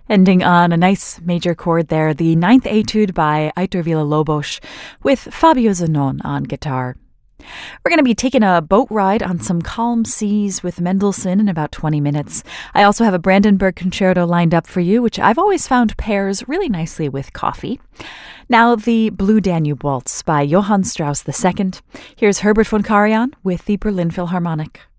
Ending on a nice major chord there, the Ninth Etude by Aitor Villa-Lobos with Fabio Zanon on guitar. We're going to be taking a boat ride on some calm seas with Mendelssohn in about 20 minutes. I also have a Brandenburg Concerto lined up for you, which I've always found pairs really nicely with coffee. Now, the Blue Danube Waltz by Johann Strauss II. Here's Herbert von Karajan with the Berlin Philharmonic.